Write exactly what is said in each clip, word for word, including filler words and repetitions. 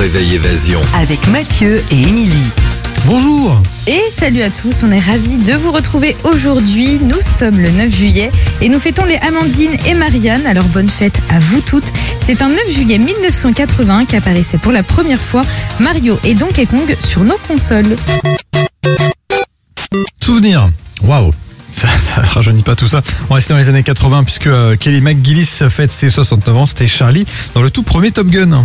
réveil Évasion. Avec Mathieu et Émilie. Bonjour. Et salut à tous, on est ravis de vous retrouver aujourd'hui. Nous sommes le neuf juillet et nous fêtons les Amandine et Marianne. Alors bonne fête à vous toutes. C'est un neuf juillet mille neuf cent quatre-vingt-un qu'apparaissait pour la première fois Mario et Donkey Kong sur nos consoles. Souvenir. Waouh. Ça, ça rajeunit pas tout ça. On restait dans les années quatre-vingts puisque euh, Kelly McGillis fête ses soixante-neuf ans. C'était Charlie dans le tout premier Top Gun.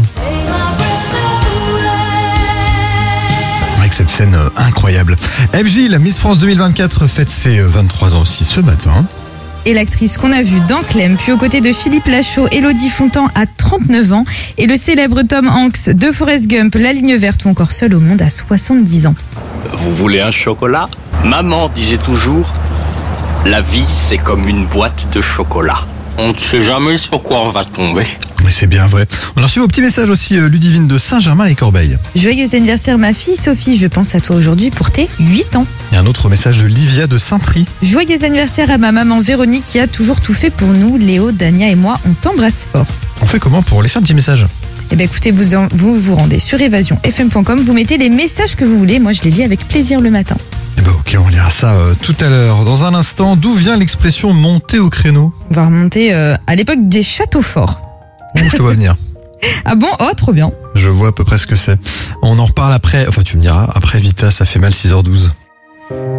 Avec cette scène euh, incroyable. F J, la Miss France deux mille vingt-quatre, fête ses euh, vingt-trois ans aussi ce matin. Et l'actrice qu'on a vue dans Clem, puis aux côtés de Philippe Lachaud, Élodie Fontan à trente-neuf ans, et le célèbre Tom Hanks de Forrest Gump, La Ligne Verte ou encore Seul au monde à soixante-dix ans. Vous voulez un chocolat ? Maman disait toujours, la vie c'est comme une boîte de chocolat. On ne sait jamais sur quoi on va tomber. Mais c'est bien vrai. On a reçu vos petits messages aussi, euh, Ludivine de Saint-Germain-les-Corbeilles. Joyeux anniversaire ma fille Sophie, je pense à toi aujourd'hui pour tes huit ans. Et un autre message de Livia de Saint-Try. Joyeux anniversaire à ma maman Véronique qui a toujours tout fait pour nous. Léo, Dania et moi, on t'embrasse fort. On fait comment pour laisser un petit message ? Eh bien écoutez, vous, en, vous vous rendez sur évasion f m point com, vous mettez les messages que vous voulez, moi je les lis avec plaisir le matin. Eh ben ok, on lira ça euh, tout à l'heure. Dans un instant, d'où vient l'expression monter au créneau ? On va remonter euh, à l'époque des châteaux forts. Je te vois venir. Ah bon ? Oh, trop bien. Je vois à peu près ce que c'est. On en reparle après, enfin tu me diras, après Vita, ça fait mal six heures douze.